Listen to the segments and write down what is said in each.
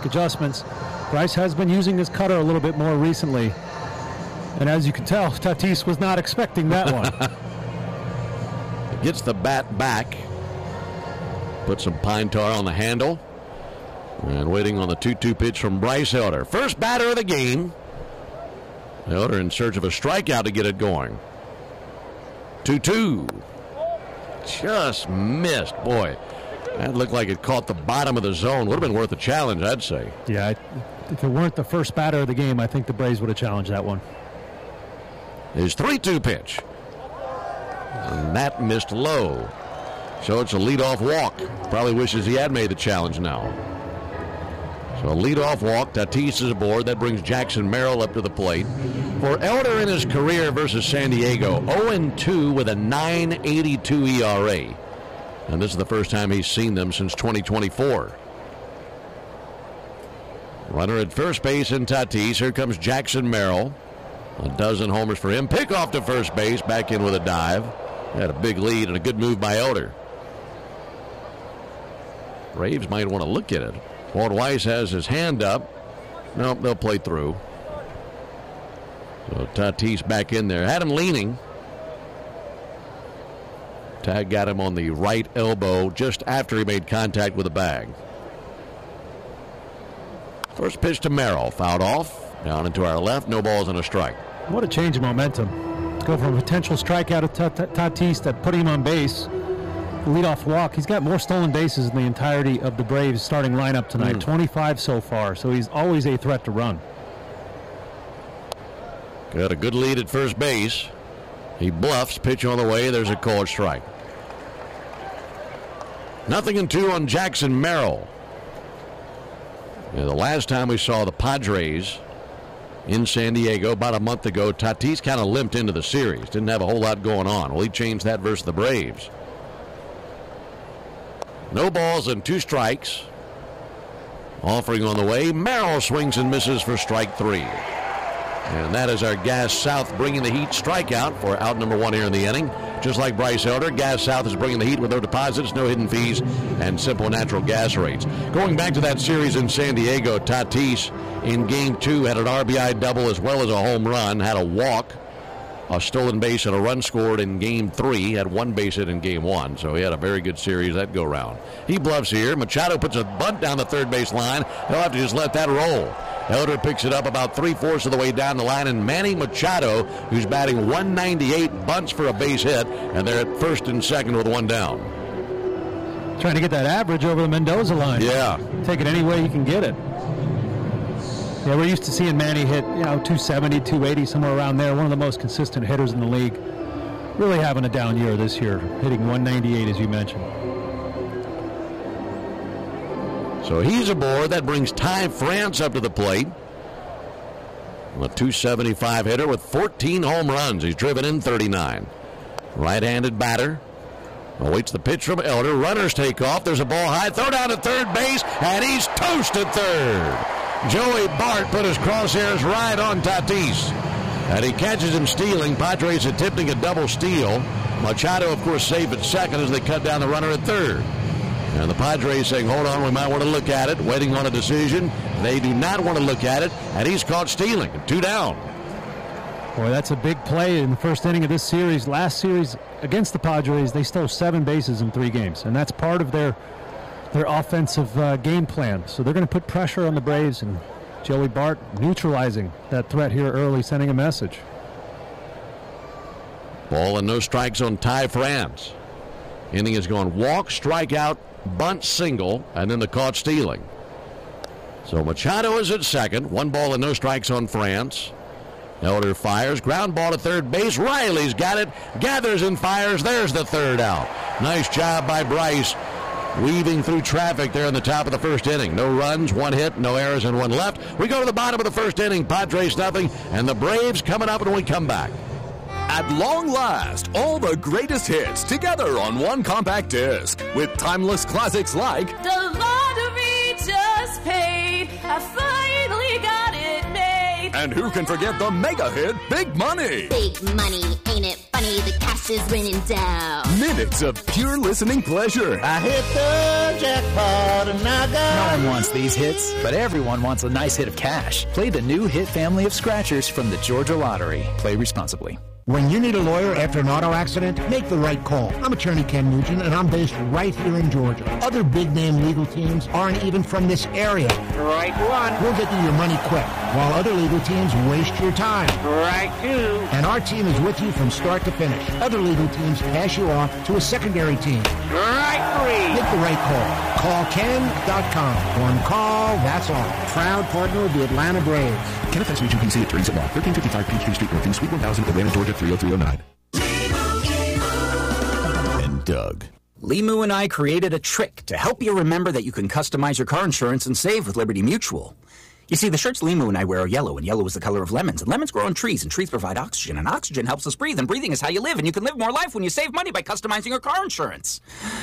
make adjustments. Bryce has been using his cutter a little bit more recently. And as you can tell, Tatis was not expecting that one. Gets the bat back. Put some pine tar on the handle. And waiting on the 2-2 pitch from Bryce Elder. First batter of the game. Elder in search of a strikeout to get it going. 2-2. Just missed. Boy, that looked like it caught the bottom of the zone. Would have been worth a challenge, I'd say. Yeah, if it weren't the first batter of the game, I think the Braves would have challenged that one. His 3-2 pitch. And that missed low. So it's a leadoff walk. Probably wishes he had made the challenge now. So a leadoff walk. Tatis is aboard. That brings Jackson Merrill up to the plate. For Elder in his career versus San Diego, 0-2 with a 9.82 ERA. And this is the first time he's seen them since 2024. Runner at first base in Tatis. Here comes Jackson Merrill. A dozen homers for him. Pick off to first base. Back in with a dive. Had a big lead and a good move by Elder. Braves might want to look at it. Walt Weiss has his hand up. Nope, they'll play through. So Tatis back in there. Had him leaning. Tag got him on the right elbow just after he made contact with the bag. First pitch to Merrill. Fouled off. Down into our left. No balls and a strike. What a change of momentum. Go from a potential strikeout of Tatis that put him on base. Leadoff walk. He's got more stolen bases in the entirety of the Braves starting lineup tonight. 25 so far, so he's always a threat to run. Got a good lead at first base. He bluffs. Pitch on the way. There's a called strike. 0-2 on Jackson Merrill. The last time we saw the Padres in San Diego about a month ago, Tatis kind of limped into the series. Didn't have a whole lot going on. Well, he changed that versus the Braves. No balls and 2 strikes. Offering on the way. Merrill swings and misses for strike 3. And that is our Gas South bringing the heat strikeout for out number 1 here in the inning. Just like Bryce Elder, Gas South is bringing the heat with no deposits, no hidden fees, and simple natural gas rates. Going back to that series in San Diego, Tatis in Game 2 had an RBI double as well as a home run, had a walk, a stolen base, and a run scored in Game 3, had 1 base hit in Game 1, so he had a very good series that go-round. He bluffs here. Machado puts a bunt down the third base line. He'll have to just let that roll. Elder picks it up about 3/4 of the way down the line, and Manny Machado, who's batting 198, bunts for a base hit, and they're at first and second with 1 down. Trying to get that average over the Mendoza line. Yeah. Take it any way you can get it. Yeah, we're used to seeing Manny hit, 270, 280, somewhere around there. One of the most consistent hitters in the league. Really having a down year this year, hitting 198, as you mentioned. So he's aboard. That brings Ty France up to the plate. A 275 hitter with 14 home runs. He's driven in 39. Right-handed batter. Awaits the pitch from Elder. Runners take off. There's a ball high. Throw down to third base, and he's toast at third. Joey Bart put his crosshairs right on Tatis. And he catches him stealing. Padres attempting a double steal. Machado, of course, safe at second as they cut down the runner at third. And the Padres saying, hold on, we might want to look at it, waiting on a decision. They do not want to look at it, and he's caught stealing. 2 down. Boy, that's a big play in the first inning of this series. Last series against the Padres, they stole 7 bases in 3 games, and that's part of their offensive game plan. So they're going to put pressure on the Braves, and Joey Bart neutralizing that threat here early, sending a message. Ball and no strikes on Ty France. Inning is going walk, strikeout, bunt, single, and then the caught stealing. So Machado is at second. 1 ball and no strikes on France. Elder fires. Ground ball to third base. Riley's got it. Gathers and fires. There's the third out. Nice job by Bryce. Weaving through traffic there in the top of the first inning. No runs, 1 hit, no errors, and 1 left. We go to the bottom of the first inning. Padres nothing, and the Braves coming up when we come back. At long last, all the greatest hits together on one compact disc with timeless classics like The Lottery Just Paid, I finally got it made, And who can forget the mega hit, Big Money? Big money, ain't it funny? The cash is raining down. Minutes of pure listening pleasure. I hit the jackpot and I got... No one wants these hits, but everyone wants a nice hit of cash. Play the new hit family of scratchers from the Georgia Lottery. Play responsibly. When you need a lawyer after an auto accident, make the right call. I'm attorney Ken Nugent, and I'm based right here in Georgia. Other big-name legal teams aren't even from this area. Right one. We'll get you your money quick, while other legal teams waste your time. Right two. And our team is with you from start to finish. Other legal teams pass you off to a secondary team. Right three. Make the right call. Call Ken.com. One call, that's all. Proud partner of the Atlanta Braves. Kenneth S. Region PC Attorneys at Law, 1355 Peachtree Street Northeast, Suite 1000, Atlanta, Georgia, 30309. And Doug. Limu and I created a trick to help you remember that you can customize your car insurance and save with Liberty Mutual. You see, the shirts Limu and I wear are yellow, and yellow is the color of lemons, and lemons grow on trees, and trees provide oxygen, and oxygen helps us breathe, and breathing is how you live, and you can live more life when you save money by customizing your car insurance.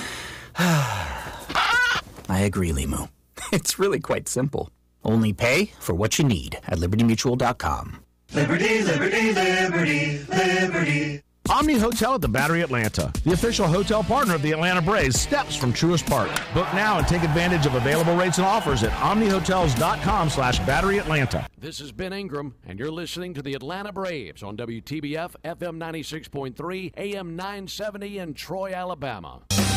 I agree, Limu. It's really quite simple. Only pay for what you need at LibertyMutual.com. Liberty, liberty, liberty, liberty. Omni Hotel at the Battery Atlanta, the official hotel partner of the Atlanta Braves, steps from Truist Park. Book now and take advantage of available rates and offers at omnihotels.com/Battery Atlanta. This is Ben Ingram, and you're listening to the Atlanta Braves on WTBF FM 96.3, AM 970 in Troy, Alabama.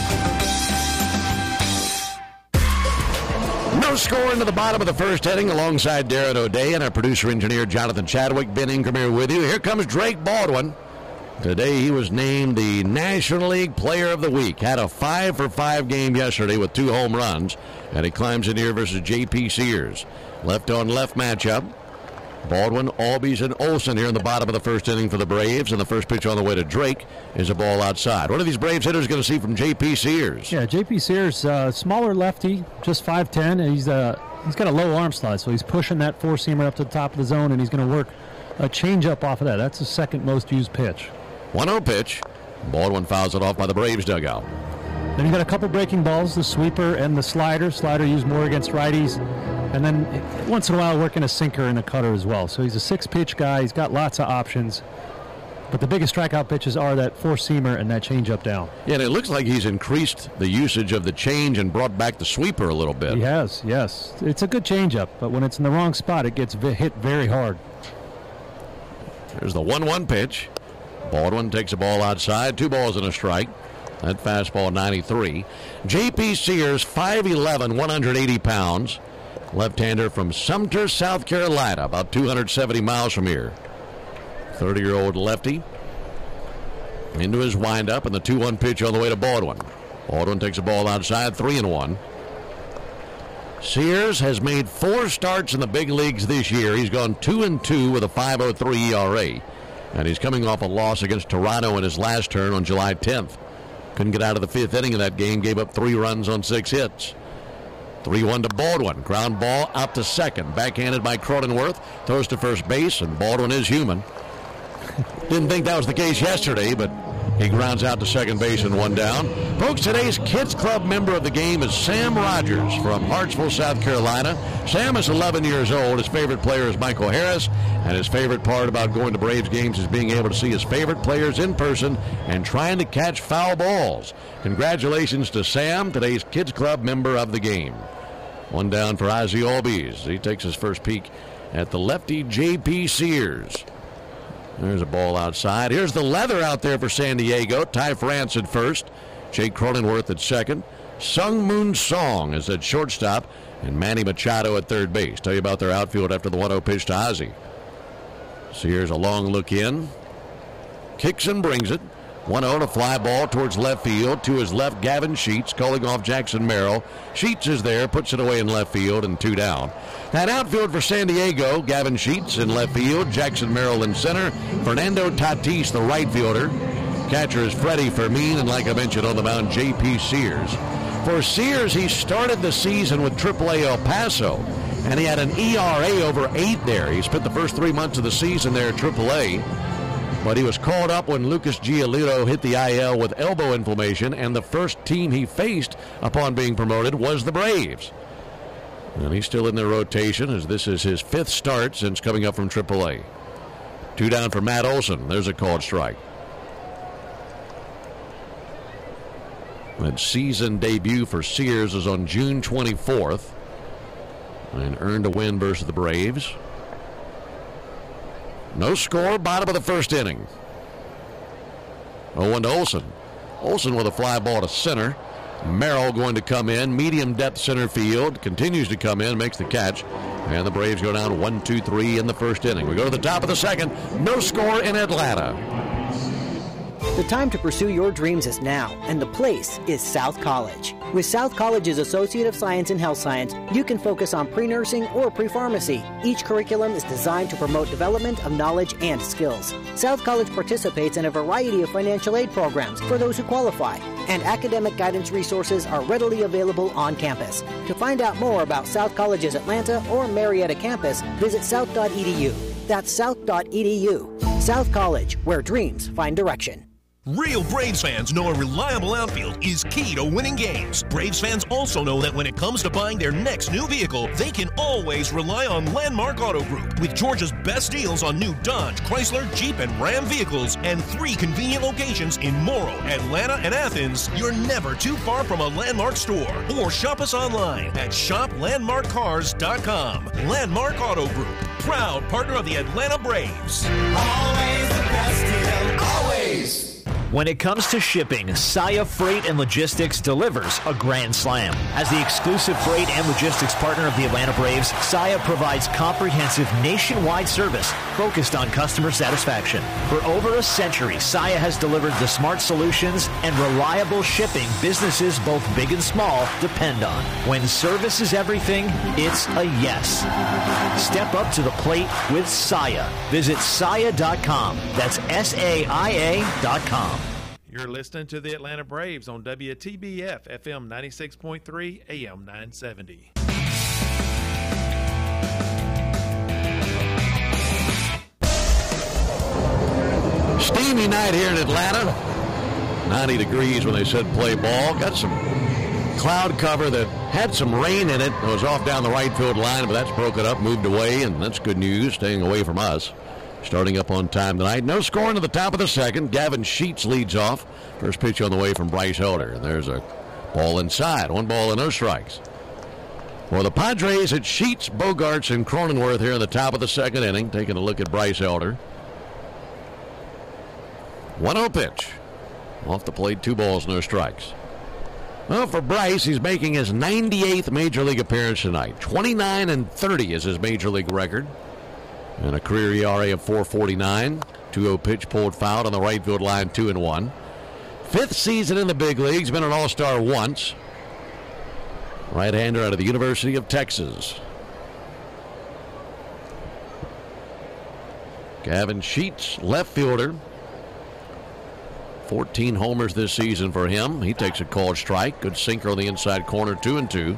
No score into the bottom of the first inning alongside Darren O'Day and our producer-engineer Jonathan Chadwick. Ben Ingram here with you. Here comes Drake Baldwin. Today he was named the National League Player of the Week. Had a 5-for-5 game yesterday with 2 home runs. And he climbs in here versus J.P. Sears. Left-on-left matchup. Baldwin, Albies, and Olsen here in the bottom of the first inning for the Braves. And the first pitch on the way to Drake is a ball outside. What are these Braves hitters going to see from J.P. Sears? Yeah, J.P. Sears, smaller lefty, just 5'10", and he's got a low arm slide, so he's pushing that four-seamer up to the top of the zone, and he's going to work a changeup off of that. That's the second most used pitch. 1-0 pitch. Baldwin fouls it off by the Braves dugout. Then you got a couple breaking balls, the sweeper and the slider. Slider used more against righties. And then once in a while working a sinker and a cutter as well. So he's a 6-pitch guy. He's got lots of options. But the biggest strikeout pitches are that four-seamer and that changeup down. Yeah, and it looks like he's increased the usage of the change and brought back the sweeper a little bit. He has, yes. It's a good changeup, but when it's in the wrong spot, it gets hit very hard. There's the 1-1 pitch. Baldwin takes a ball outside, 2 balls and a strike. That fastball 93. J.P. Sears, 5'11", 180 pounds. Left-hander from Sumter, South Carolina, about 270 miles from here. 30-year-old lefty. Into his windup, and the 2-1 pitch on the way to Baldwin. Baldwin takes a ball outside, 3-1. Sears has made 4 starts in the big leagues this year. He's gone 2-2 with a 5.03 ERA. And he's coming off a loss against Toronto in his last turn on July 10th. Couldn't get out of the 5th inning of that game. Gave up 3 runs on 6 hits. 3-1 to Baldwin. Ground ball out to second. Backhanded by Cronenworth. Throws to first base, and Baldwin is human. Didn't think that was the case yesterday, but he grounds out to second base and 1 down. Folks, today's Kids Club member of the game is Sam Rogers from Hartsville, South Carolina. Sam is 11 years old. His favorite player is Michael Harris, and his favorite part about going to Braves games is being able to see his favorite players in person and trying to catch foul balls. Congratulations to Sam, today's Kids Club member of the game. 1 down for Ozzie Albies. He takes his first peek at the lefty J.P. Sears. There's a ball outside. Here's the leather out there for San Diego. Ty France at first. Jake Cronenworth at second. Sung Moon Song is at shortstop. And Manny Machado at third base. Tell you about their outfield after the 1-0 pitch to Ozzie. Sears a long look in. Kicks and brings it. 1-0 to fly ball towards left field. To his left, Gavin Sheets calling off Jackson Merrill. Sheets is there, puts it away in left field, and 2 down. That outfield for San Diego, Gavin Sheets in left field, Jackson Merrill in center, Fernando Tatis, the right fielder. Catcher is Freddie Fermin, and like I mentioned on the mound, J.P. Sears. For Sears, he started the season with AAA El Paso, and he had an ERA over 8 there. He spent the first 3 months of the season there at AAA. But he was called up when Lucas Giolito hit the IL with elbow inflammation, and the first team he faced upon being promoted was the Braves. And he's still in their rotation as this is his 5th start since coming up from AAA. 2 down for Matt Olson. There's a called strike. That season debut for Sears is on June 24th and earned a win versus the Braves. No score, bottom of the first inning. 0-1 to Olson. Olson with a fly ball to center. Merrill going to come in, medium depth center field, continues to come in, makes the catch, and the Braves go down 1-2-3 in the first inning. We go to the top of the second, no score in Atlanta. The time to pursue your dreams is now, and the place is South College. With South College's Associate of Science in Health Science, you can focus on pre-nursing or pre-pharmacy. Each curriculum is designed to promote development of knowledge and skills. South College participates in a variety of financial aid programs for those who qualify, and academic guidance resources are readily available on campus. To find out more about South College's Atlanta or Marietta campus, visit south.edu. That's south.edu. South College, where dreams find direction. Real Braves fans know a reliable outfield is key to winning games. Braves fans also know that when it comes to buying their next new vehicle, they can always rely on Landmark Auto Group. With Georgia's best deals on new Dodge, Chrysler, Jeep, and Ram vehicles, and 3 convenient locations in Morrow, Atlanta, and Athens, you're never too far from a Landmark store. Or shop us online at shoplandmarkcars.com. Landmark Auto Group, proud partner of the Atlanta Braves. Always the best deal, always. When it comes to shipping, Saia Freight and Logistics delivers a grand slam. As the exclusive freight and logistics partner of the Atlanta Braves, Saia provides comprehensive nationwide service focused on customer satisfaction. For over a century, Saia has delivered the smart solutions and reliable shipping businesses both big and small depend on. When service is everything, it's a yes. Step up to the plate with Saia. Visit Saia.com. That's SAIA.com. You're listening to the Atlanta Braves on WTBF FM 96.3 AM 970. Steamy night here in Atlanta. 90 degrees when they said play ball. Got some cloud cover that had some rain in it. It was off down the right field line, but that's broken up, moved away, and that's good news, staying away from us. Starting up on time tonight. No scoring to the top of the second. Gavin Sheets leads off. First pitch on the way from Bryce Elder. And there's a ball inside. 1 ball and no strikes. For the Padres, it's Sheets, Bogarts, and Cronenworth here in the top of the second inning. Taking a look at Bryce Elder. 1-0 pitch. Off the plate, 2 balls, no strikes. Well, for Bryce, he's making his 98th Major League appearance tonight. 29-30 is his Major League record. And a career ERA of 4.49. 2-0 pitch pulled foul on the right field line, 2-1. 5th season in the big leagues, been an All-Star once. Right-hander out of the University of Texas. Gavin Sheets, left fielder. 14 homers this season for him. He takes a called strike. Good sinker on the inside corner, 2-2.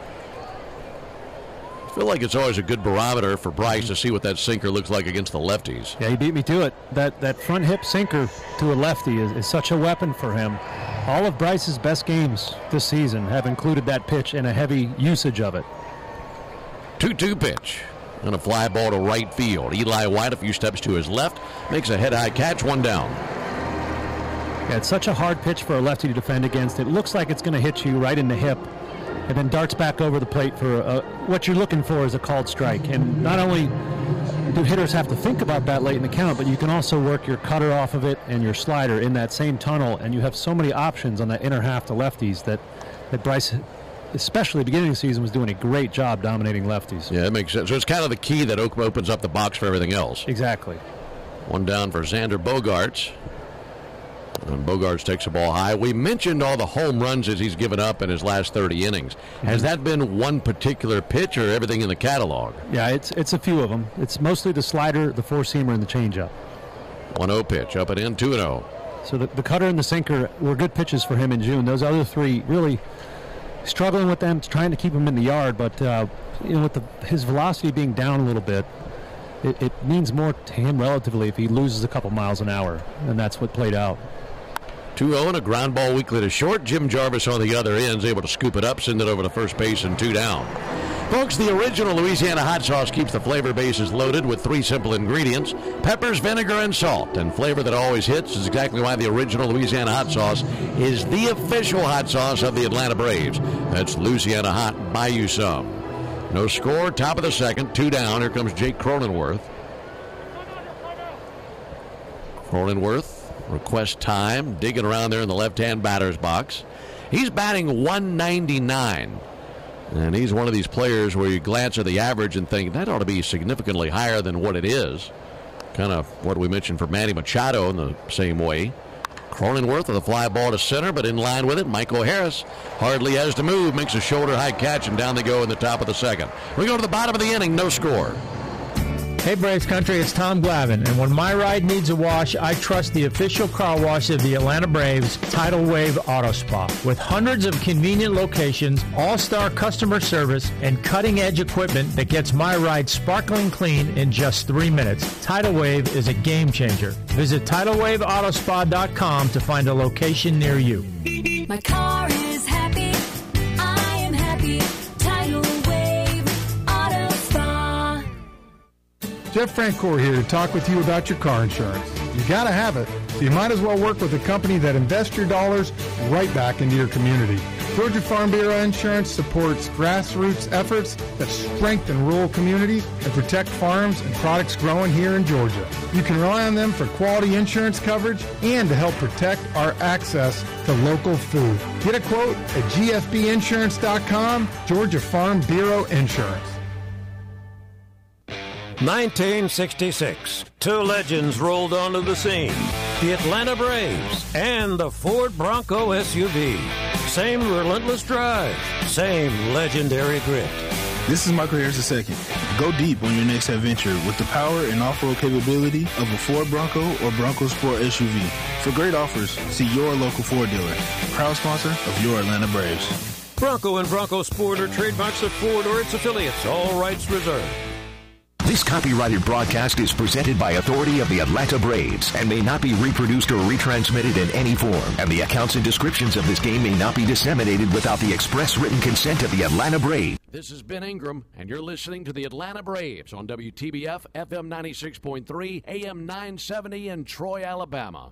I feel like it's always a good barometer for Bryce to see what that sinker looks like against the lefties. Yeah, he beat me to it. That front hip sinker to a lefty is such a weapon for him. All of Bryce's best games this season have included that pitch and a heavy usage of it. 2-2 pitch. And a fly ball to right field. Eli White a few steps to his left. Makes a head-high catch, 1 down. Yeah, it's such a hard pitch for a lefty to defend against. It looks like it's going to hit you right in the hip, and then darts back over the plate for what you're looking for is a called strike. And not only do hitters have to think about that late in the count, but you can also work your cutter off of it and your slider in that same tunnel, and you have so many options on that inner half to lefties that Bryce, especially at the beginning of the season, was doing a great job dominating lefties. Yeah, that makes sense. So it's kind of the key that opens up the box for everything else. Exactly. 1 down for Xander Bogaerts. And Bogaerts takes a ball high. We mentioned all the home runs as he's given up in his last 30 innings. Has that been one particular pitch or everything in the catalog? Yeah, it's a few of them. It's mostly the slider, the four-seamer, and the changeup. 1-0 pitch, up and in, 2-0. So the cutter and the sinker were good pitches for him in June. Those other 3 really struggling with them, trying to keep him in the yard. But with his velocity being down a little bit, it means more to him relatively if he loses a couple miles an hour, and that's what played out. 2-0 and a ground ball weakly to short. Jim Jarvis on the other end is able to scoop it up, send it over to first base, and 2 down. Folks, the original Louisiana hot sauce keeps the flavor bases loaded with 3 simple ingredients: peppers, vinegar, and salt. And flavor that always hits is exactly why the original Louisiana hot sauce is the official hot sauce of the Atlanta Braves. That's Louisiana Hot. Buy you some. No score, top of the second, 2 down. Here comes Jake Cronenworth. Cronenworth requests time, digging around there in the left-hand batter's box. He's batting 199. And he's one of these players where you glance at the average and think that ought to be significantly higher than what it is. Kind of what we mentioned for Manny Machado in the same way. Cronenworth with a fly ball to center, but in line with it, Michael Harris hardly has to move, makes a shoulder-high catch, and down they go in the top of the second. We go to the bottom of the inning, no score. Hey Braves Country, it's Tom Glavine, and when my ride needs a wash, I trust the official car wash of the Atlanta Braves, Tidal Wave Auto Spa. With hundreds of convenient locations, all-star customer service, and cutting-edge equipment that gets my ride sparkling clean in just 3 minutes, Tidal Wave is a game changer. Visit TidalWaveAutospa.com to find a location near you. My car is happy, I am happy, Tidal Wave Auto Spa. Jeff Francoeur here to talk with you about your car insurance. You gotta have it, so you might as well work with a company that invests your dollars right back into your community. Georgia Farm Bureau Insurance supports grassroots efforts that strengthen rural communities and protect farms and products growing here in Georgia. You can rely on them for quality insurance coverage and to help protect our access to local food. Get a quote at gfbinsurance.com, Georgia Farm Bureau Insurance. 1966, 2 legends rolled onto the scene. The Atlanta Braves and the Ford Bronco SUV. Same relentless drive, same legendary grit. This is Michael Harris II. Go deep on your next adventure with the power and off-road capability of a Ford Bronco or Bronco Sport SUV. For great offers, see your local Ford dealer. Proud sponsor of your Atlanta Braves. Bronco and Bronco Sport are trademarks of Ford or its affiliates. All rights reserved. This copyrighted broadcast is presented by authority of the Atlanta Braves and may not be reproduced or retransmitted in any form. And the accounts and descriptions of this game may not be disseminated without the express written consent of the Atlanta Braves. This is Ben Ingram, and you're listening to the Atlanta Braves on WTBF FM 96.3, AM 970 in Troy, Alabama.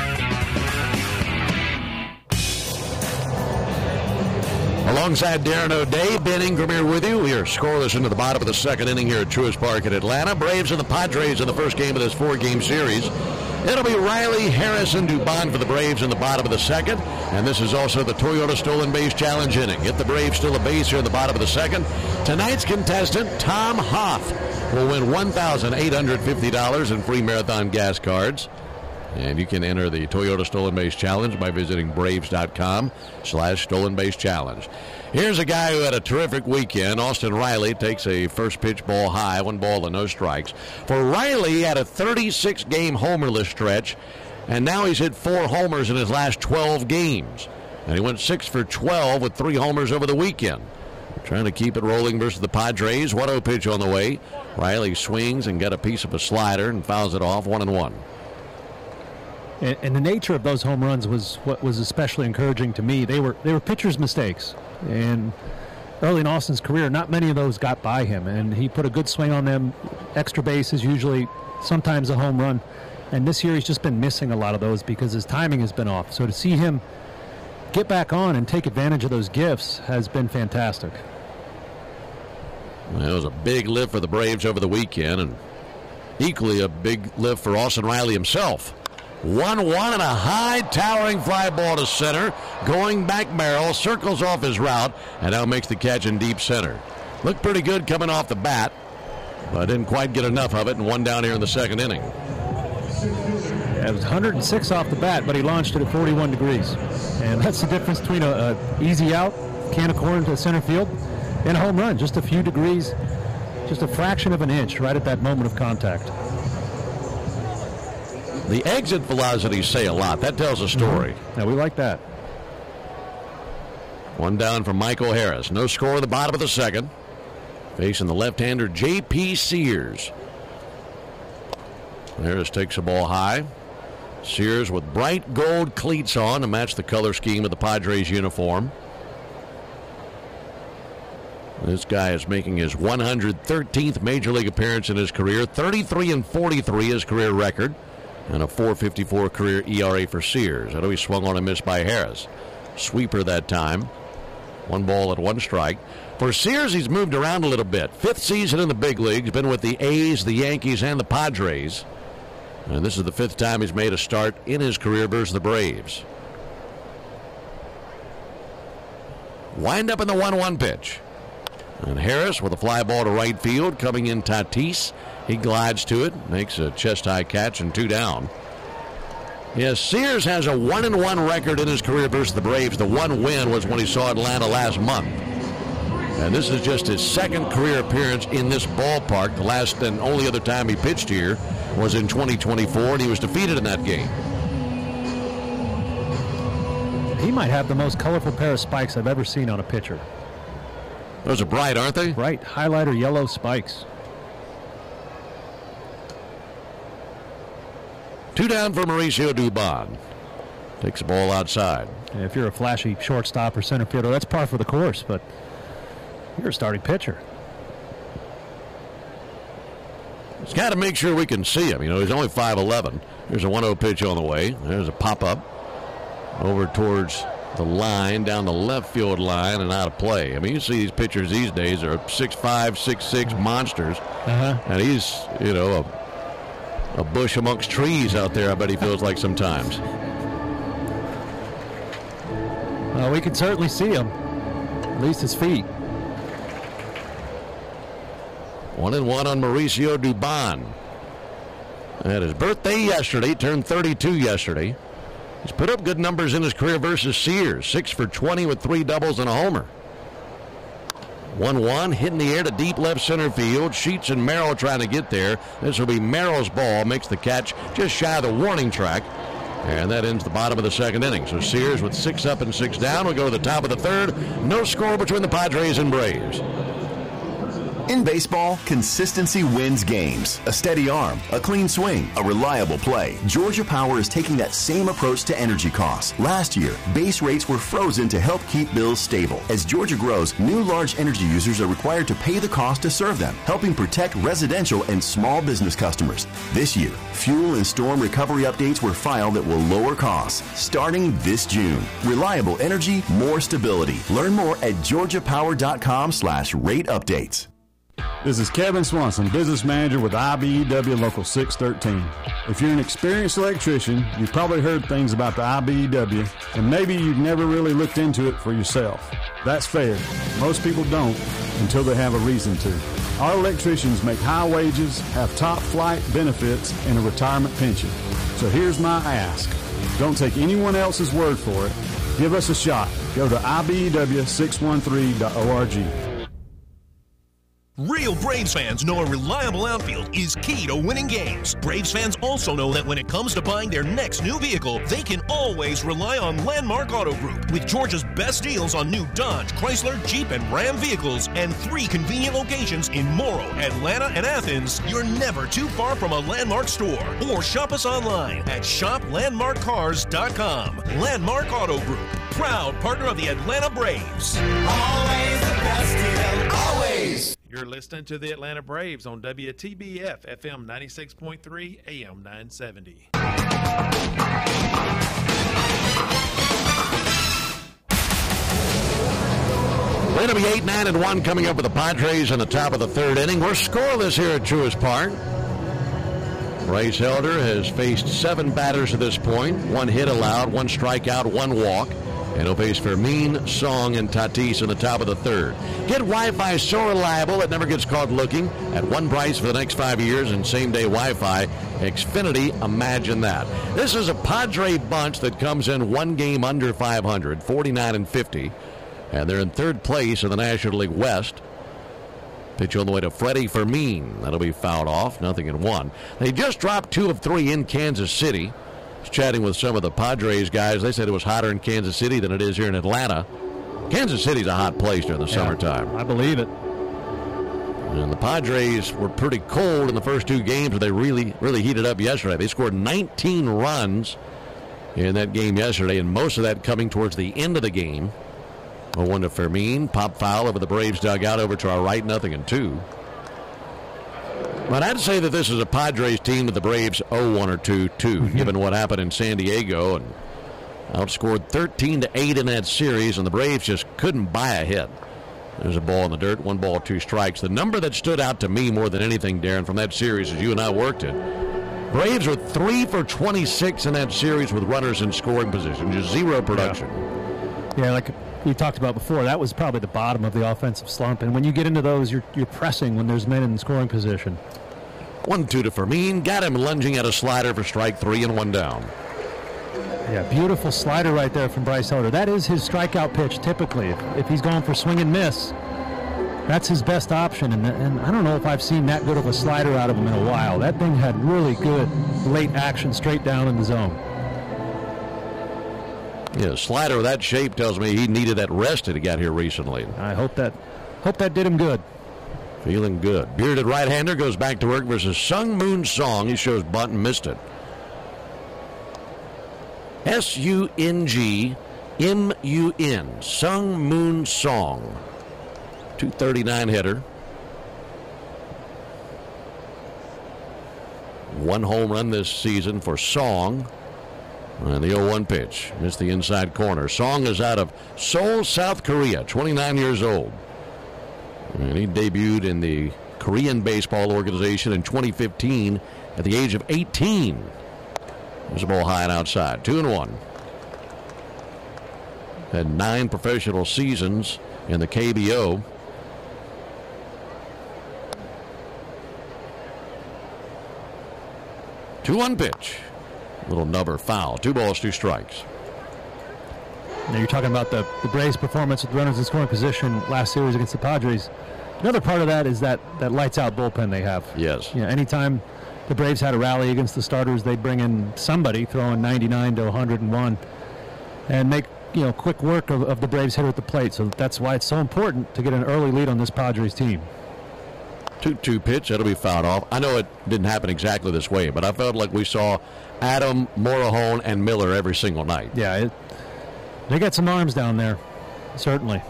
Alongside Darren O'Day, Ben Ingram here with you. We are scoreless into the bottom of the second inning here at Truist Park in Atlanta. Braves and the Padres in the first game of this 4-game series. It'll be Riley, Harris, and Dubon for the Braves in the bottom of the second. And this is also the Toyota Stolen Base Challenge inning. If the Braves steal a base here in the bottom of the second, tonight's contestant, Tom Hoff, will win $1,850 in free Marathon gas cards. And you can enter the Toyota Stolen Base Challenge by visiting Braves.com/Stolen Base Challenge. Here's a guy who had a terrific weekend. Austin Riley takes a first pitch ball high, 1 ball and no strikes. For Riley, he had a 36-game homerless stretch, and now he's hit 4 homers in his last 12 games. And he went 6 for 12 with 3 homers over the weekend. Trying to keep it rolling versus the Padres. 1-0 pitch on the way. Riley swings and got a piece of a slider and fouls it off, 1-1. And the nature of those home runs was what was especially encouraging to me. They were pitchers' mistakes. And early in Austin's career, not many of those got by him. And he put a good swing on them. Extra bases, usually sometimes a home run. And this year he's just been missing a lot of those because his timing has been off. So to see him get back on and take advantage of those gifts has been fantastic. Well, it was a big lift for the Braves over the weekend, and equally a big lift for Austin Riley himself. 1-1 and a high towering fly ball to center. Going back barrel, circles off his route, and now makes the catch in deep center. Looked pretty good coming off the bat, but didn't quite get enough of it, and 1 down here in the second inning. It was 106 off the bat, but he launched it at 41 degrees. And that's the difference between a easy out, can of corn to center field, and a home run. Just a few degrees, just a fraction of an inch right at that moment of contact. The exit velocities say a lot. That tells a story. Yeah, we like that. 1 down from Michael Harris. No score in the bottom of the second. Facing the left-hander, J.P. Sears. Harris takes a ball high. Sears with bright gold cleats on to match the color scheme of the Padres uniform. This guy is making his 113th Major League appearance in his career, 33-43 his career record, and a .454 career ERA for Sears. I know he swung on and missed by Harris. Sweeper that time. 1 ball and 1 strike. For Sears, he's moved around a little bit. 5th season in the big leagues, been with the A's, the Yankees, and the Padres. And this is the 5th time he's made a start in his career versus the Braves. Wind up in the 1-1 pitch. And Harris with a fly ball to right field. Coming in Tatis. He glides to it. Makes a chest-high catch and 2 down. Yes, Sears has a 1-1 record in his career versus the Braves. The 1 win was when he saw Atlanta last month. And this is just his 2nd career appearance in this ballpark. The last and only other time he pitched here was in 2024, and he was defeated in that game. He might have the most colorful pair of spikes I've ever seen on a pitcher. Those are bright, aren't they? Bright, highlighter yellow spikes. 2 down for Mauricio Dubon. Takes the ball outside. And if you're a flashy shortstop or center fielder, that's par for the course, but you're a starting pitcher. He's got to make sure we can see him. You know, he's only 5'11". Here's a 1-0 pitch on the way. There's a pop-up over towards the line, down the left field line, and out of play. I mean, you see these pitchers these days are 6'5", 6'6" monsters. And he's, you know, a bush amongst trees out there, I bet he feels like sometimes. Well, we can certainly see him, at least his feet. 1-1 on Mauricio Dubon. Had his birthday yesterday, turned 32 yesterday. He's put up good numbers in his career versus Sears. 6 for 20 with 3 doubles and a homer. 1-1, hit in the air to deep left center field. Sheets and Merrill trying to get there. This will be Merrill's ball. Makes the catch just shy of the warning track. And that ends the bottom of the 2nd inning. So Sears with 6 up and 6 down. We'll go to the top of the 3rd. No score between the Padres and Braves. In baseball, consistency wins games. A steady arm, a clean swing, a reliable play. Georgia Power is taking that same approach to energy costs. Last year, base rates were frozen to help keep bills stable. As Georgia grows, new large energy users are required to pay the cost to serve them, helping protect residential and small business customers. This year, fuel and storm recovery updates were filed that will lower costs, starting this June. Reliable energy, more stability. Learn more at georgiapower.com/rate updates. This is Kevin Swanson, business manager with IBEW Local 613. If you're an experienced electrician, you've probably heard things about the IBEW, and maybe you've never really looked into it for yourself. That's fair. Most people don't until they have a reason to. Our electricians make high wages, have top flight benefits, and a retirement pension. So here's my ask. Don't take anyone else's word for it. Give us a shot. Go to IBEW613.org. Real Braves fans know a reliable outfield is key to winning games. Braves fans also know that when it comes to buying their next new vehicle, they can always rely on Landmark Auto Group. With Georgia's best deals on new Dodge, Chrysler, Jeep, and Ram vehicles, and 3 convenient locations in Morrow, Atlanta, and Athens, you're never too far from a Landmark store. Or shop us online at shoplandmarkcars.com. Landmark Auto Group, proud partner of the Atlanta Braves. Always the best deal, always. You're listening to the Atlanta Braves on WTBF FM 96.3 AM 970. We're going to be 8-9-1 coming up with the Padres in the top of the 3rd inning. We're scoreless here at Truist Park. Bryce Elder has faced 7 batters to this point. 1 hit allowed, 1 strikeout, 1 walk. And he'll face Fermin, Song, and Tatis in the top of the 3rd. Get Wi-Fi so reliable it never gets caught looking at one price for the next 5 years and same-day Wi-Fi. Xfinity, imagine that. This is a Padre bunch that comes in 1 game under 500, 49-50. And they're in 3rd place in the National League West. Pitch on the way to Freddie Fermin. That'll be fouled off, 0-1. They just dropped 2 of 3 in Kansas City. Chatting with some of the Padres guys, they said it was hotter in Kansas City than it is here in Atlanta. Kansas City's a hot place during the summertime. I believe it. And the Padres were pretty cold in the first 2 games, but they really heated up yesterday. They scored 19 runs in that game yesterday, and most of that coming towards the end of the game. 0-1 to Fermin. Pop foul over the Braves dugout over to our right, 0-2. But I'd say that this is a Padres team with the Braves 0-1 or 2-2, given what happened in San Diego and outscored 13-8 in that series, and the Braves just couldn't buy a hit. There's a ball in the dirt, 1 ball, 2 strikes. The number that stood out to me more than anything, Darren, from that series as you and I worked it, Braves were 3 for 26 in that series with runners in scoring position, just 0 production. Yeah, like we talked about before, that was probably the bottom of the offensive slump. And when you get into those, you're pressing when there's men in scoring position. 1-2 to Fermin. Got him lunging at a slider for strike 3 and 1 down. Yeah, beautiful slider right there from Bryce Elder. That is his strikeout pitch typically. If he's going for swing and miss, that's his best option. And I don't know if I've seen that good of a slider out of him in a while. That thing had really good late action straight down in the zone. Yeah, slider of that shape tells me he needed that rest that he got here recently. I hope that did him good. Feeling good. Bearded right-hander goes back to work versus Sung Moon Song. He shows bunt and missed it. S-U-N-G-M-U-N. Sung Moon Song. 239 hitter. 1 home run this season for Song. And the 0-1 pitch. Missed the inside corner. Song is out of Seoul, South Korea. 29 years old. And he debuted in the Korean baseball organization in 2015 at the age of 18. There's a ball high and outside. 2-1. Had 9 professional seasons in the KBO. Two-one pitch. Little nubber foul. 2 balls, 2 strikes. Now you're talking about the Braves' performance with runners in scoring position last series against the Padres. Another part of that is that lights-out bullpen they have. Yes. You know, anytime the Braves had a rally against the starters, they'd bring in somebody throwing 99 to 101 and make quick work of the Braves hitter at the plate. So that's why it's so important to get an early lead on this Padres team. 2-2 pitch. That'll be fouled off. I know it didn't happen exactly this way, but I felt like we saw Adam, Morahone, and Miller every single night. Yeah, they got some arms down there, certainly.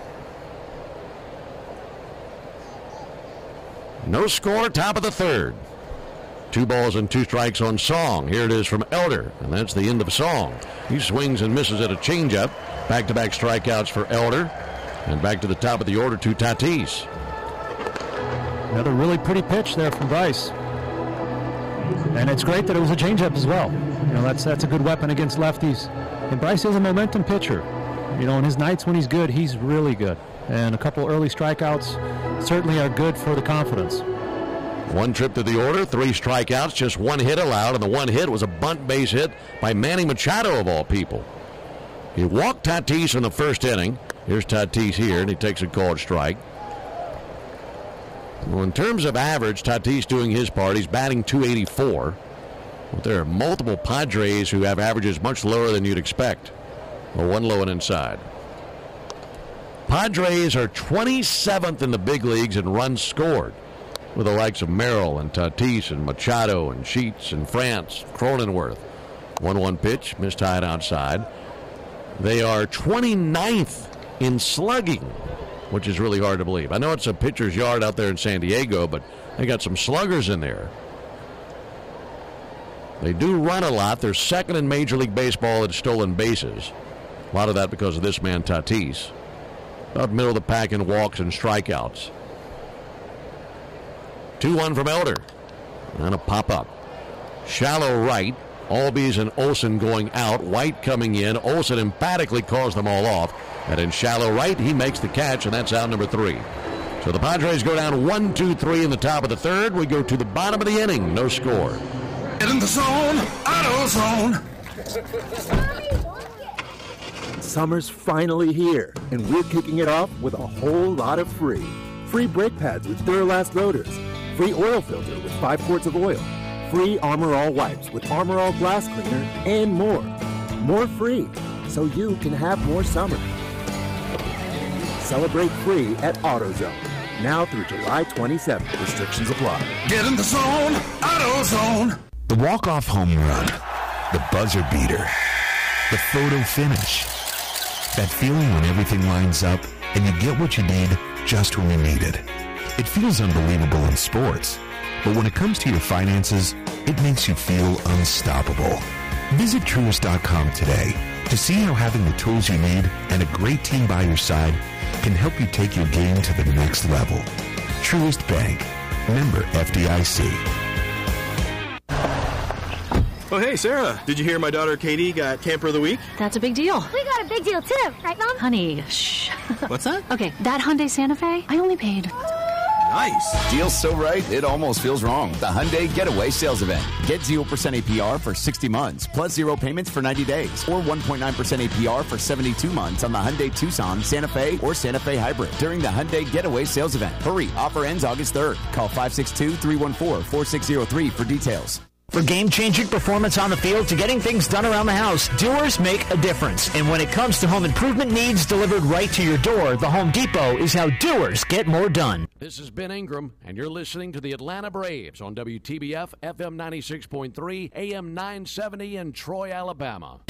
No score, top of the third. 2 balls and 2 strikes on Song. Here it is from Elder, and that's the end of Song. He swings and misses at a changeup. Back-to-back strikeouts for Elder. And back to the top of the order to Tatis. Another really pretty pitch there from Bryce. And it's great that it was a changeup as well. That's a good weapon against lefties. And Bryce is a momentum pitcher. In his nights when he's good, he's really good. And a couple early strikeouts certainly are good for the confidence. 1 trip to the order, 3 strikeouts, just 1 hit allowed, and the 1 hit was a bunt base hit by Manny Machado, of all people. He walked Tatis in the first inning. Here's Tatis here, and he takes a called strike. Well, in terms of average, Tatis doing his part. He's batting .284. But there are multiple Padres who have averages much lower than you'd expect. Well, 1 low and inside. Padres are 27th in the big leagues in runs scored, with the likes of Merrill and Tatis and Machado and Sheets and France, Cronenworth. 1-1 pitch, missed high and outside. They are 29th in slugging, which is really hard to believe. I know it's a pitcher's yard out there in San Diego, but they got some sluggers in there. They do run a lot. They're second in Major League Baseball in stolen bases. A lot of that because of this man, Tatis. About middle of the pack in walks and strikeouts. 2-1 from Elder. And a pop-up. Shallow right. Albies and Olsen going out. White coming in. Olsen emphatically calls them all off. And in shallow right, he makes the catch, and that's out number 3. So the Padres go down 1-2-3 in the top of the third. We go to the bottom of the inning. No score. Get in the zone. AutoZone. Summer's finally here, and we're kicking it off with a whole lot of free. Free brake pads with Duralast rotors. Free oil filter with 5 quarts of oil. Free Armor All wipes with Armor All glass cleaner, and more. More free, so you can have more summer. Celebrate free at AutoZone. Now through July 27th. Restrictions apply. Get in the zone. AutoZone. The walk-off home run. The buzzer beater. The photo finish. That feeling when everything lines up and you get what you need just when you need it. It feels unbelievable in sports, but when it comes to your finances, it makes you feel unstoppable. Visit Truist.com today to see how having the tools you need and a great team by your side can help you take your game to the next level. Truist Bank. Member FDIC. Oh, hey, Sarah. Did you hear my daughter Katie got Camper of the Week? That's a big deal. We got a big deal, too. Right, Mom? Honey, shh. What's that? Okay, that Hyundai Santa Fe, I only paid... Nice. Deal's so right, it almost feels wrong. The Hyundai Getaway Sales Event. Get 0% APR for 60 months, plus 0 payments for 90 days, or 1.9% APR for 72 months on the Hyundai Tucson, Santa Fe, or Santa Fe Hybrid during the Hyundai Getaway Sales Event. Hurry, offer ends August 3rd. Call 562-314-4603 for details. For game-changing performance on the field to getting things done around the house, doers make a difference. And when it comes to home improvement needs delivered right to your door, the Home Depot is how doers get more done. This is Ben Ingram, and you're listening to the Atlanta Braves on WTBF, FM 96.3, AM 970 in Troy, Alabama.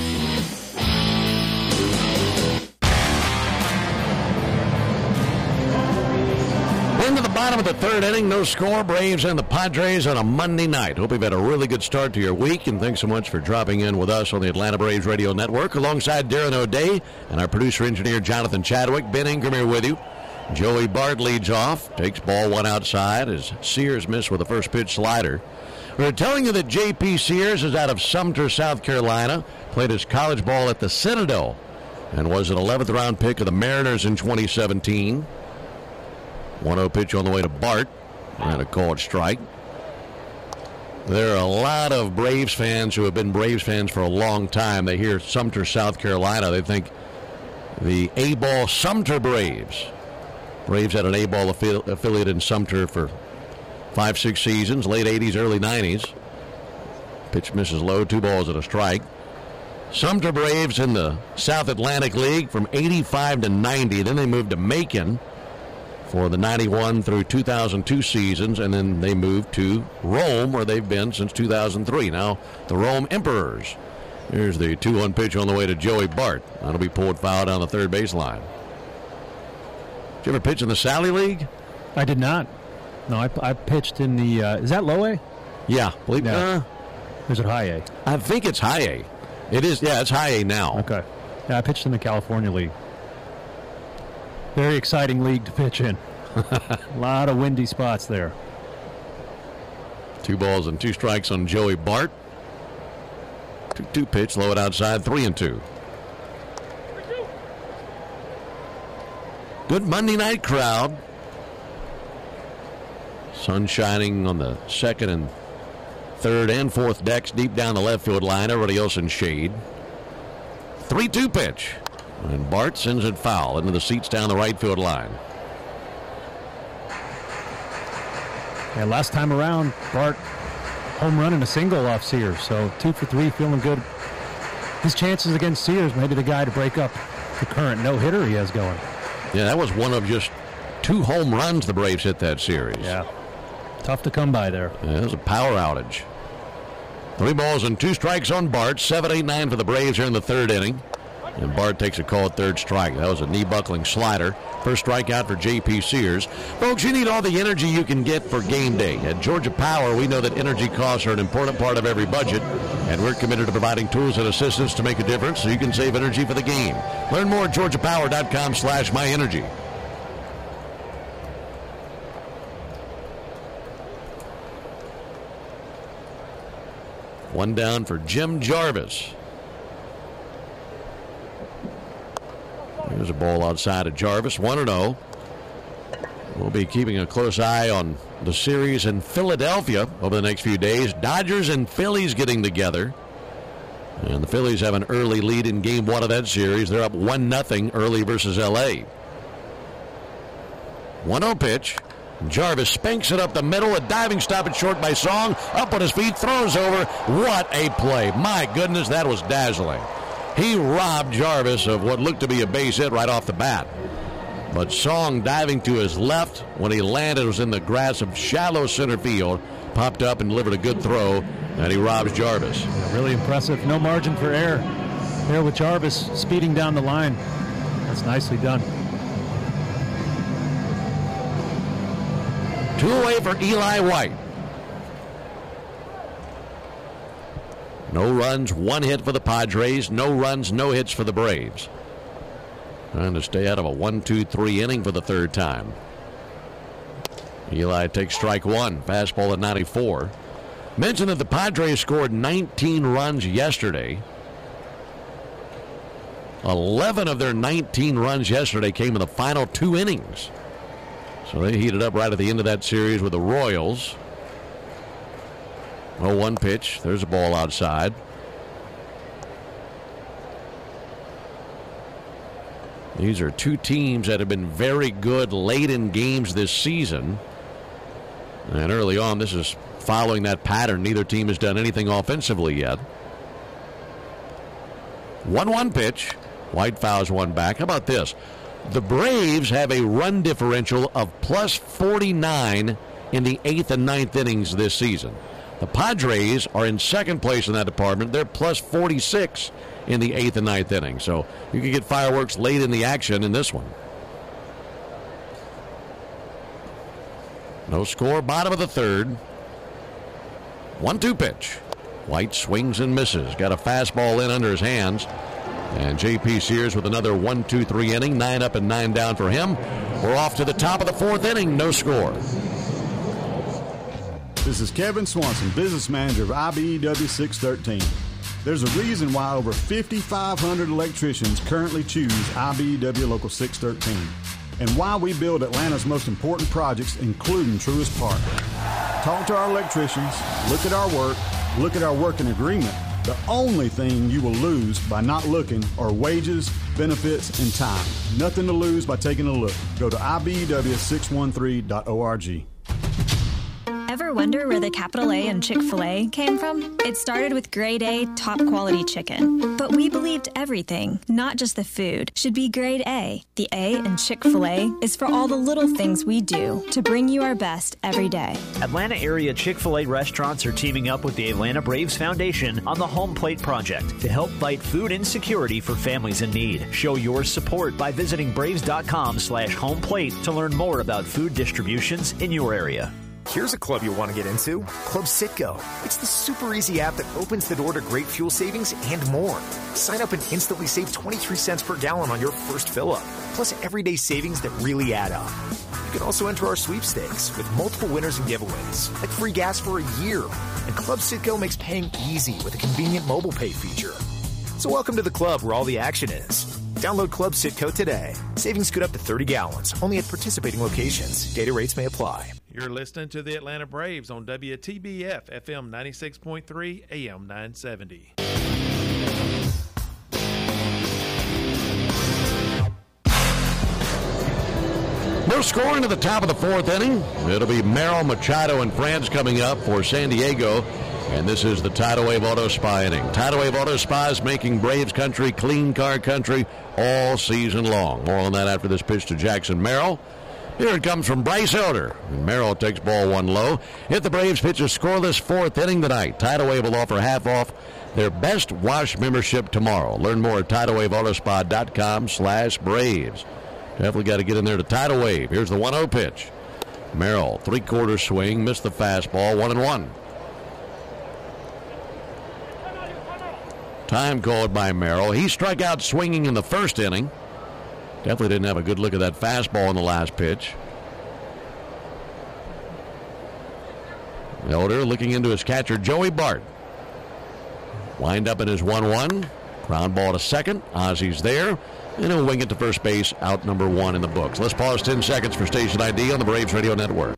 Into the bottom of the third inning, no score. Braves and the Padres on a Monday night. Hope you've had a really good start to your week, and thanks so much for dropping in with us on the Atlanta Braves Radio Network. Alongside Darren O'Day and our producer-engineer Jonathan Chadwick, Ben Ingram here with you. Joey Bart leads off, takes ball one outside as Sears missed with a first pitch slider. We're telling you that J.P. Sears is out of Sumter, South Carolina, played his college ball at the Citadel, and was an 11th round pick of the Mariners in 2017. 1-0 pitch on the way to Bart, and a called strike. There are a lot of Braves fans who have been Braves fans for a long time. They hear Sumter, South Carolina. They think the A-ball Sumter Braves. Braves had an A-ball affiliate in Sumter for 5-6 seasons, late 80s, early 90s. Pitch misses low, 2 balls and a strike. Sumter Braves in the South Atlantic League from 85 to 90. Then they moved to Macon for the 91 through 2002 seasons, and then they moved to Rome, where they've been since 2003. Now, the Rome Emperors. Here's the 2-1 pitch on the way to Joey Bart. That'll be pulled foul down the third baseline. Did you ever pitch in the Sally League? I did not. No, I pitched in the, is that low A? Yeah. Believe no. Or is it high A? I think it's high A. It is, yeah, it's high A now. Okay. Yeah, I pitched in the California League. Very exciting league to pitch in. A lot of windy spots there. 2 balls and 2 strikes on Joey Bart. 2-2 pitch, low it outside, 3-2. Good Monday night crowd. Sun shining on the second and third and fourth decks deep down the left field line. Everybody else in shade. 3-2 pitch. And Bart sends it foul into the seats down the right field line. And last time around, Bart home run and a single off Sears. So 2 for 3, feeling good. His chances against Sears, maybe the guy to break up the current no-hitter he has going. Yeah, that was one of just 2 home runs the Braves hit that series. Yeah. Tough to come by there. Yeah, it was a power outage. 3 balls and 2 strikes on Bart. 7-8-9 for the Braves here in the third inning. And Bart takes a called third strike. That was a knee-buckling slider. First strikeout for J.P. Sears. Folks, you need all the energy you can get for game day. At Georgia Power, we know that energy costs are an important part of every budget, and we're committed to providing tools and assistance to make a difference so you can save energy for the game. Learn more at georgiapower.com/myenergy. One down for Jim Jarvis. Here's a ball outside of Jarvis, 1-0. We'll be keeping a close eye on the series in Philadelphia over the next few days. Dodgers and Phillies getting together. And the Phillies have an early lead in game 1 of that series. They're up 1-0 early versus L.A. 1-0 pitch. Jarvis spanks it up the middle. A diving stop at short by Song. Up on his feet, throws over. What a play. My goodness, that was dazzling. He robbed Jarvis of what looked to be a base hit right off the bat. But Song diving to his left when he landed was in the grass of shallow center field. Popped up and delivered a good throw, and he robs Jarvis. Yeah, really impressive. No margin for error there with Jarvis speeding down the line. That's nicely done. 2 away for Eli White. No runs, 1 hit for the Padres. No runs, no hits for the Braves. Trying to stay out of a 1-2-3 inning for the 3rd time. Eli takes strike 1. Fastball at 94. Mentioned that the Padres scored 19 runs yesterday. 11 of their 19 runs yesterday came in the final 2 innings. So they heated up right at the end of that series with the Royals. 0-1 pitch. There's a ball outside. These are 2 teams that have been very good late in games this season. And early on, this is following that pattern. Neither team has done anything offensively yet. 1-1 pitch. White fouls one back. How about this? The Braves have a run differential of plus 49 in the 8th and 9th innings this season. The Padres are in second place in that department. They're plus 46 in the 8th and 9th innings. So you can get fireworks late in the action in this one. No score, bottom of the 3rd. 1-2 pitch. White swings and misses. Got a fastball in under his hands. And J.P. Sears with another 1-2-3 inning. 9 up and 9 down for him. We're off to the top of the 4th inning. No score. This is Kevin Swanson, business manager of IBEW 613. There's a reason why over 5,500 electricians currently choose IBEW Local 613. And why we build Atlanta's most important projects, including Truist Park. Talk to our electricians, look at our work, look at our working agreement. The only thing you will lose by not looking are wages, benefits, and time. Nothing to lose by taking a look. Go to IBEW613.org. Ever wonder where the capital A in Chick-fil-A came from? It started with grade A, top quality chicken. But we believed everything, not just the food, should be grade A. The A in Chick-fil-A is for all the little things we do to bring you our best every day. Atlanta area Chick-fil-A restaurants are teaming up with the Atlanta Braves Foundation on the Home Plate Project to help fight food insecurity for families in need. Show your support by visiting braves.com/homeplate to learn more about food distributions in your area. Here's a club you'll want to get into, Club Citgo. It's the super easy app that opens the door to great fuel savings and more. Sign up and instantly save 23 cents per gallon on your first fill-up, plus everyday savings that really add up. You can also enter our sweepstakes with multiple winners and giveaways, like free gas for a year. And Club Citgo makes paying easy with a convenient mobile pay feature. So welcome to the club where all the action is. Download Club Citgo today. Savings could up to 30 gallons, only at participating locations. Data rates may apply. You're listening to the Atlanta Braves on WTBF FM 96.3 AM 970. No scoring to the top of the 4th inning. It'll be Merrill, Machado, and France coming up for San Diego. And this is the Tidal Wave Auto Spa inning. Tidal Wave Auto Spa is making Braves country clean car country all season long. More on that after this pitch to Jackson Merrill. Here it comes from Bryce Elder. Merrill takes ball 1 low. If the Braves pitch a scoreless 4th inning tonight, Tidal Wave will offer half off their Best Wash membership tomorrow. Learn more at TidalWaveAutoSpa.com/Braves. Definitely got to get in there to Tidal Wave. Here's the 1-0 pitch. Merrill, 3/4 swing, missed the fastball, 1-1. Time called by Merrill. He struck out swinging in the 1st inning. Definitely didn't have a good look at that fastball in the last pitch. Elder looking into his catcher, Joey Bart. Wind up in his 1-1. Ground ball to second. Ozzy's there. And he'll wing it to first base, out number 1 in the books. Let's pause 10 seconds for station ID on the Braves Radio Network.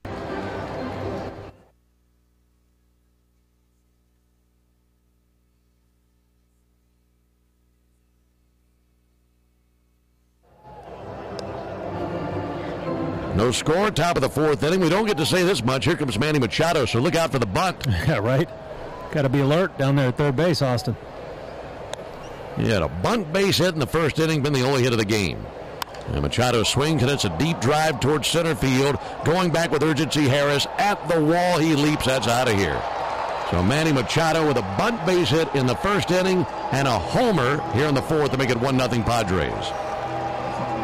No score, top of the 4th inning. We don't get to say this much. Here comes Manny Machado, so look out for the bunt. Yeah, right. Got to be alert down there at third base, Austin. He had a bunt base hit in the 1st inning, been the only hit of the game. And Machado swings, and it's a deep drive towards center field. Going back with urgency, Harris at the wall. He leaps. That's out of here. So Manny Machado with a bunt base hit in the 1st inning and a homer here in the 4th to make it 1-0 Padres.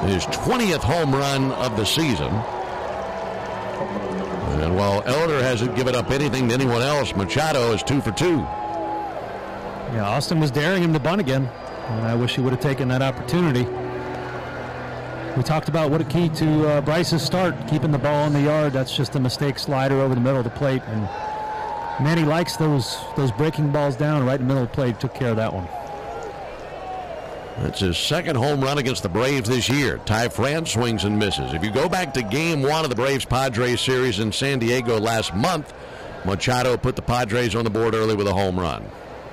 his 20th home run of the season. And while Elder hasn't given up anything to anyone else, Machado is 2 for 2. Yeah, Austin was daring him to bunt again, and I wish he would have taken that opportunity. We talked about what a key to Bryce's start, keeping the ball in the yard. That's just a mistake slider over the middle of the plate, and Manny likes those breaking balls down right in the middle of the plate. Took care of that one. That's his second home run against the Braves this year. Ty France swings and misses. If you go back to Game 1 of the Braves-Padres series in San Diego last month, Machado put the Padres on the board early with a home run.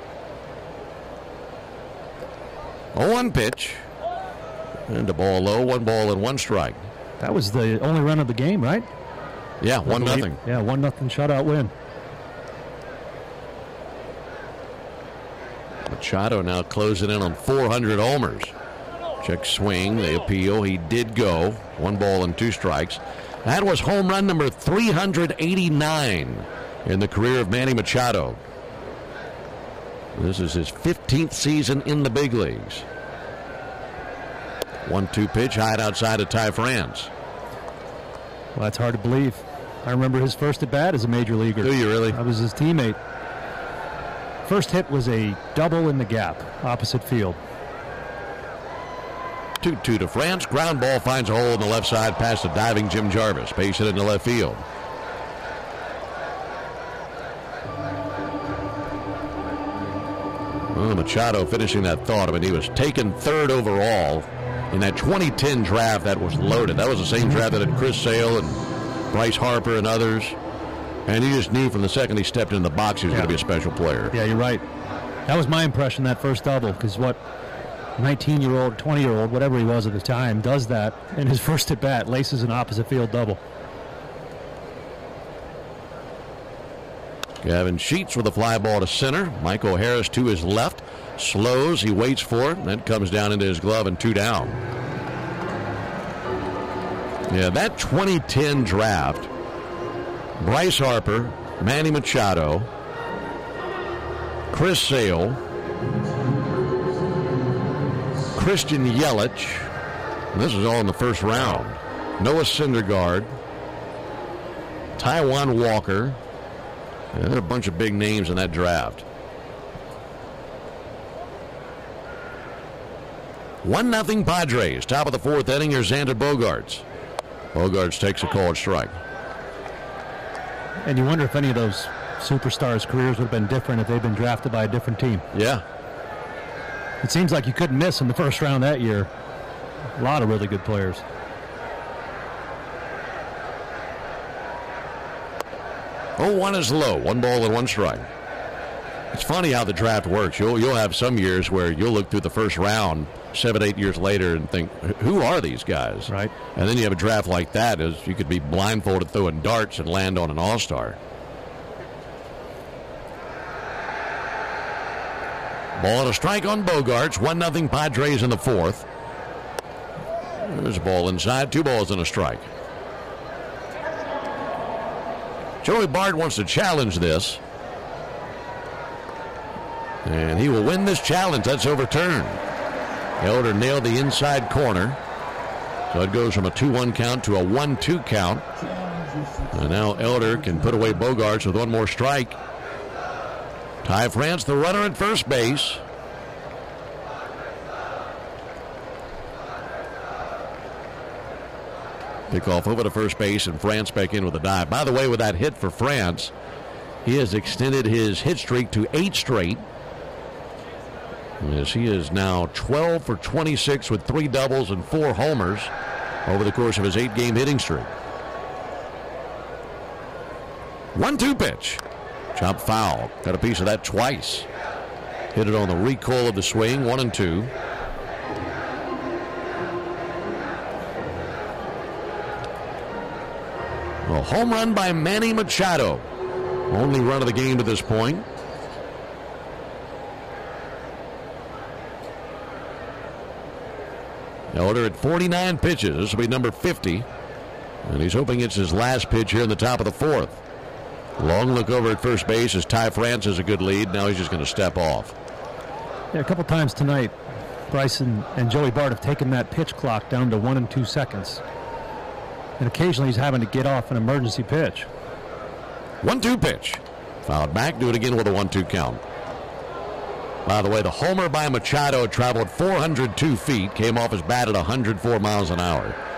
0-1 pitch. And a ball low, 1 ball and 1 strike. That was the only run of the game, right? Yeah, 1-0. Yeah, 1-0 shutout win. Machado now closing in on 400 homers. Check swing, they appeal. He did go. 1 ball and 2 strikes. That was home run number 389 in the career of Manny Machado. This is his 15th season in the big leagues. 1-2 pitch, high outside of Ty France. Well, that's hard to believe. I remember his first at bat as a major leaguer. Do you really? I was his teammate. First hit was a double in the gap, opposite field. 2-2 to France. Ground ball finds a hole in the left side past the diving Jim Jarvis. Base hit into left field. Well, Machado finishing that thought. I mean, he was taken 3rd overall in that 2010 draft that was loaded. That was the same draft that had Chris Sale and Bryce Harper and others. And you just knew from the second he stepped in the box he was going to be a special player. Yeah, you're right. That was my impression, that first double, because what 19-year-old, 20-year-old, whatever he was at the time, does that in his first at bat, laces an opposite field double. Gavin Sheets with a fly ball to center. Michael Harris to his left. Slows, he waits for it, then comes down into his glove and 2 down. Yeah, that 2010 draft, Bryce Harper, Manny Machado, Chris Sale, Christian Yelich. This is all in the first round. Noah Syndergaard, Taijuan Walker. Yeah, there are a bunch of big names in that draft. 1-0 Padres. Top of the 4th inning. Here's Xander Bogaerts. Bogaerts takes a called strike. And you wonder if any of those superstars' careers would have been different if they'd been drafted by a different team. Yeah. It seems like you couldn't miss in the first round that year. A lot of really good players. Oh, 1 is low. 1 ball and 1 strike. It's funny how the draft works. You'll have some years where you'll look through the first round 7-8 years later and think, who are these guys? Right. And then you have a draft like that, as you could be blindfolded throwing darts and land on an all-star. Ball and a strike on Bogaerts. 1-0 Padres in the 4th. There's a ball inside. 2 balls and a strike. Joey Bart wants to challenge this. And he will win this challenge. That's overturned. Elder nailed the inside corner. So it goes from a 2-1 count to a 1-2 count. And now Elder can put away Bogaerts with 1 more strike. Ty France, the runner at first base. Pickoff over to first base and France back in with a dive. By the way, with that hit for France, he has extended his hit streak to 8 straight. As he is now 12 for 26 with 3 doubles and 4 homers over the course of his 8-game hitting streak. 1-2 pitch. Chop foul. Got a piece of that twice. Hit it on the recoil of the swing. 1-2. A home run by Manny Machado. Only run of the game to this point. Elder at 49 pitches. This will be number 50. And he's hoping it's his last pitch here in the top of the 4th. Long look over at first base as Ty France has a good lead. Now he's just going to step off. Yeah, a couple times tonight, Bryson and Joey Bart have taken that pitch clock down to 1 and 2 seconds. And occasionally he's having to get off an emergency pitch. 1-2 pitch. Fouled back. Do it again with a 1-2 count. By the way, the homer by Machado traveled 402 feet, came off his bat at 104 miles an hour.